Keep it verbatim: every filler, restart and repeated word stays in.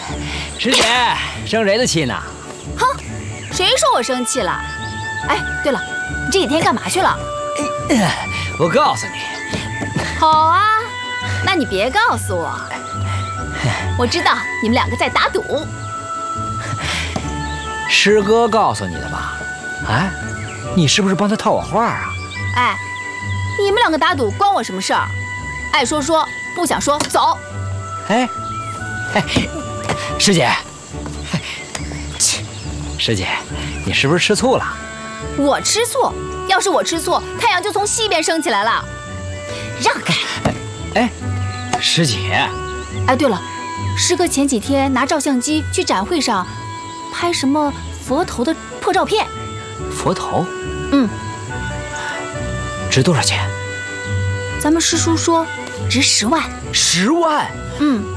师姐，生谁的气呢？ 哼，谁说我生气了？哎，对了，你这几天干嘛去了？ 我告诉你。 好啊，那你别告诉我。我知道你们两个在打赌。 师哥告诉你的吧？哎，你是不是帮他套我话啊？ 哎，你们两个打赌关我什么事儿？爱说说，不想说走。 哎，哎，师姐，切，师姐，你是不是吃醋了？ 我吃醋？要是我吃醋，太阳就从西边升起来了。让开！ 哎，师姐。 哎，对了，师哥前几天拿照相机去展会上拍什么佛头的破照片。 佛头？ 嗯。 值多少钱？ 咱们师叔说值十万。 十万？ 嗯。